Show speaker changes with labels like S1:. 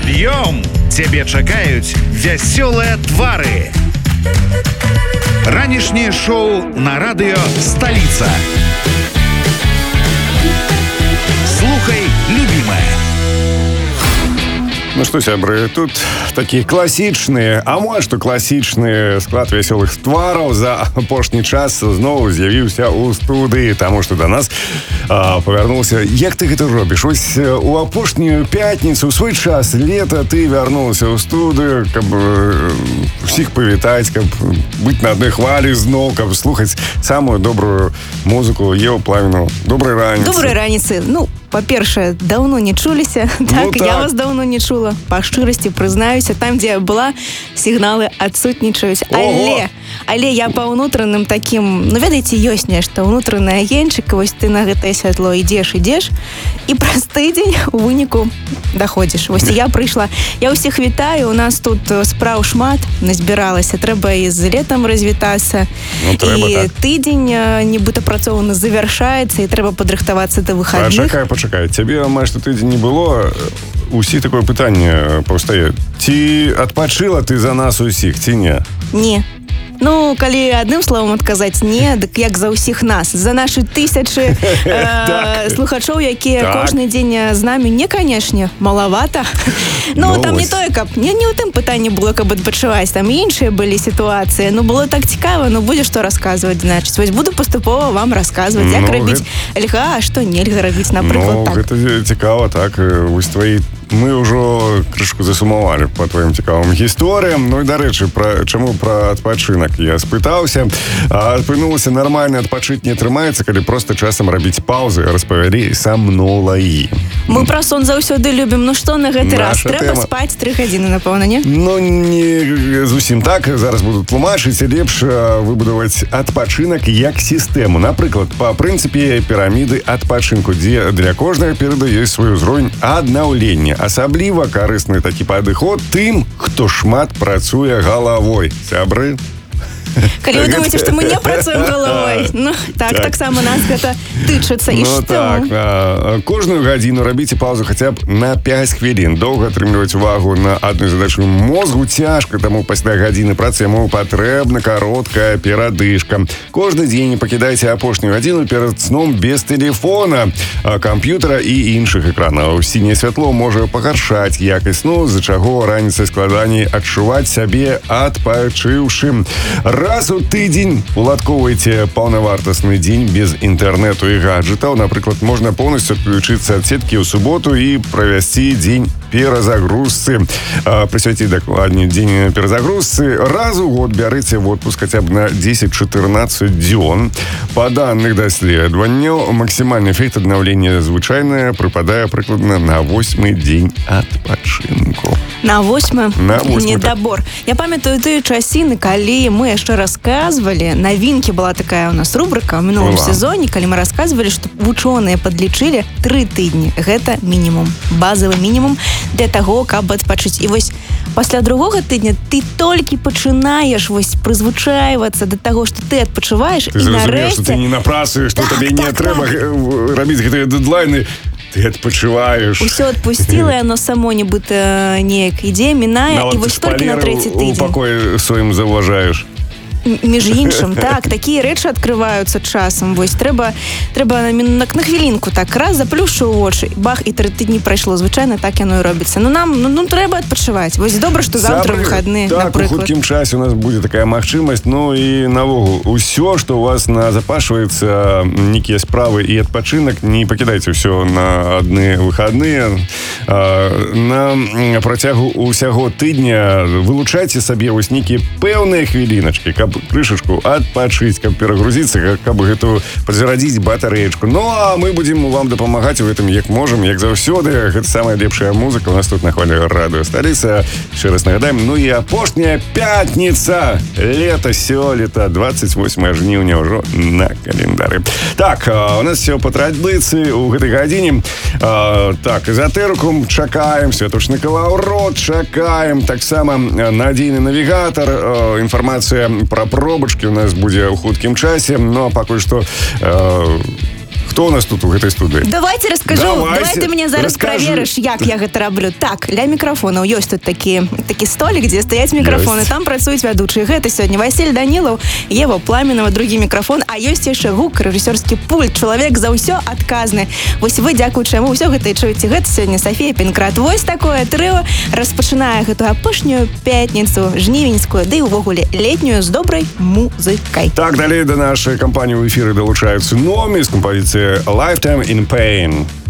S1: Пад'ём! Цябе чакаюць вясёлыя твары. Ранішняе шоу на радыё «Сталіца». Слухай, любимая.
S2: Ну что, сябры, тут такие класічныя, а мо што класічны склад вясёлых твараў за апошні час зноў з'явіўся ў студыі, таму што да нас павярнулся. Як ты гэта робіш? Вось у апошнюю пятніцу, у свой час лета ты вярнулся ў студыю, каб усіх павітаць, каб быць на адной хвалі зноў, каб слухаць самую добрую музыку Еву Плавіну. Добрай раніцы.
S3: Добрай раніцы. Ну, па-першае, даўно не чуліся. Так, я вас даўно не чула. Па шчырасці прызнаюся, там, дзе я была, сігналы адсутнічаюць. Але я па ўнутраным такім, ну, ведаеце, ёсць нешта, ўнутраны агеньчык, вось ты на гэтае святло ідзеш, і праз тыдзень у выніку даходзіш. Вось я прыйшла. Я ўсіх вітаю, у нас тут спраў шмат назбіралася, трэба і з летам развітацца.
S2: Ну, трэба,
S3: і
S2: так.
S3: Тыдзень нібыта працоўны завяршаецца, і трэба падрыхтавацца да выхадных.
S2: Пачакай. Цябе амаль што тыдзень не было, усіх такое пытанне паўстае. Ці адпачыла ты за нас усіх, ці не?
S3: Не. Ну, калі адным словам адказаць не, дык як за ўсіх нас. За нашы тысячы слухачоў, якія кожны дзень з намі, не, канешне, малавата. Ну, там не тое, каб... Не ў тым пытанне было, каб адпачываць. Там іншыя былі сітуацыі. Ну, было так цікава, ну, будзе што расказваць, значыць. Вось буду паступова вам расказваць, як рабіць льга, а што нельга рабіць, напрыклад, так.
S2: Ну, гэта цікава, так. Вось твои... Мы ўжо крышку засумавалі па тваім цікавым гісторыям. Ну і, дарэчы, чаму пра адпачынак я спытаўся. Апынулася, нармальна адпачыць не атрымаецца, калі проста часам рабіць паўзы, распавялі са мнолай.
S3: Мы пра сон заўсёды любім. Ну што на гэты раз? Трэба спаць 3 гадзіны, напэўна, не?
S2: Ну, не зусім так. Зараз буду тлумачыць. Лепш выбудаваць адпачынак як сістэму. Напрыклад, па прынцыпе піраміды адпачынку, дзе для кожнага перыяду ёсць свой узровень аднаўлення. Асабліва карысны такі падыход тым, хто шмат працуе галавой. Сябры?
S3: Калі вы думаеце, што мы не працуем галавой, ну, таксама нас гэта тычыцца. І што?
S2: Так, кожную гадзіну рабіце паузу хаця б на 5 хвілін. Доўга атрымліваць увагу на адной задачу мозгу цяжка, таму пасля гадзіны працы яму патрэбна кароткая перадышка. Кожны дзень пакідайце апошнюю гадзіну перад сном без тэлефона, камп'ютара і іншых экранаў. Сіняе святло можа пагаршаць якасць сну, з-за чаго раніцай складаней адчуваць сябе адпачыўшым. Раз у тыдзень уладкоўвайце паўнавартасны дзень без інтэрнэту і гаджетаў. Напрыклад, можна поўнасцю адключыцца ад сеткі ў суботу і правесці дзень перазагрузцы. Прысвяціць дакладней дзень перазагрузцы. Раз у год бярыце в отпуск хаця б на 10-14 дзён. Па даных даследаванняў, максімальны эфект аднаўлення звычайнае прыпадае прыкладна на 8-й дзень адпачынку.
S3: На 8-й?
S2: На 8-й.
S3: Недабор. Я памятаю тыя часіны, калі мы яшчэ расказвалі, навінкі была такая у нас рубрика ў мінулым сезоне, калі мы расказвалі, што вучоныя падлічылі 3 тыдні. Гэта мінімум, базавы мінімум для таго, каб адпачыць. І вось пасля другога тыдня ты толькі пачынаеш вось прызвычайвацца да таго, што ты адпачываеш, і нарэшце...
S2: Што ты не на працы, што табе не трэба рабіць гэтыя дэдлайны. Ты адпачываеш.
S3: Усё адпусціла, яно само нібыта неяк ідзе, мінае, і вось толькі на 3-й тыдзень.
S2: У пакоі сваім заўважаеш.
S3: Між іншым, так, такія рэчы адкрываюцца часам. Вось трэба на хвілінку так раз заплюшчыў вочы, бах, і 3 тыдні прайшло. Звычайна так яно і робіцца. Ну нам трэба адпачываць. Вось добра, што заўтра выхадны,
S2: напрыклад. Так, у хуткім часе у нас будзе такая магчымасць. Ну і навогул, усё, што у вас запашваецца, нейкія справы і адпачынак, не пакідайце ўсё на адны выхадныя. На працягу ўсяго тыдня вылучайце сабе вось нейкія пэўныя хвіліначкі, каб крышачку адпачыць, каб перагрузіцца, каб гэту падзарадзіць батарэечку. Ну, а мы будзем вам дапамагаць у гэтым як можам, як заўсёды. Гэта самая лепшая музыка у нас тут на хвалі радыё «Сталіца». Ще раз нагадаем, ну і апошняя пятніца лета сёлета, 28 жніўня ўжо на календары. Так, у нас все по традыцыі у гэтай гадзіне. Так, эзотэрыку чакаем, святочны калаўрот чакаем, таксама надзейны навігатар, інфармацыя пра пробачкі у нас будзе ў хуткім часе. Ну, а пакуль што Хто у нас тут у гэтай студыі?
S3: Давайте раскажу. Давай ты мне зараз
S2: Раскажы.
S3: праверыш, як я гэта раблю. Так, для мікрафонаў ёсць тут такі столік, дзе стаяць мікрафоны. Там працуюць вядучыя. Гэта сёння Васіль Данілаў, Ева Пламенова, другі мікрафон, а ёсць яшчэ гук, рэжысёрскі пульт, чалавек за ўсё адказны. Вось вы, дзякуючы яму, ўсё гэта і чуеце. Гэта сёння Сафія Пінкрат. Вось такое трыо распачынае гэту апошнюю пятніцу, жнівеньскую, ды і ўвогуле летнюю з добрай музыкай.
S2: Так, далей да нашай кампаніі ў эфіры далучаюцца Номі з кампазіцыяй Lifetime in Pain.